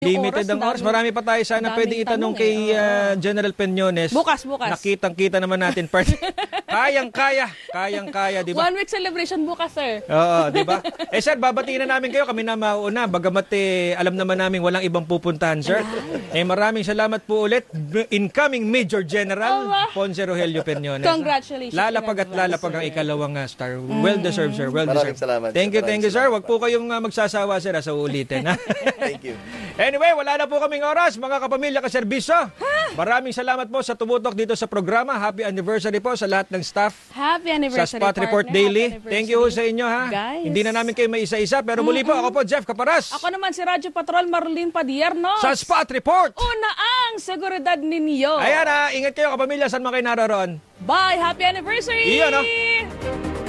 Limited ang oras. Marami pa tayo. Sana pwede itanong kay General Peñones. Bukas. Nakitang-kita naman natin. Kayang-kaya, di ba? 1 week celebration bukas, sir. Oo, di ba? Sir, babatiin na namin kayo. Kami na mauna. Bagamat alam naman namin walang ibang pupuntahan, sir. Maraming salamat po ulit. Incoming Major General Ponce Rogelio Peñones. Congratulations. Lalapag ang ikalawang star. Well-deserved, sir. Maraming salamat. Thank you, sir. Huwag po kayong magsasawa, sir, sa ulitin. Thank you. Anyway, wala na po kaming oras, mga kapamilya kaserbisyo. Maraming salamat po sa tumutok dito sa programa. Happy anniversary po sa lahat ng staff. Happy anniversary, sa Spot Report Daily. Thank you sa inyo, ha. Guys. Hindi na namin kayo may isa-isa, pero muli po, ako po, Jeff Caparas. Ako naman si Radyo Patrol Marlene Padierno. Sa Spot Report. Una ang seguridad ninyo. Ayan, ha. Ingat kayo, kapamilya. Saan man kayo naroon? Bye! Happy anniversary! Iyon, no?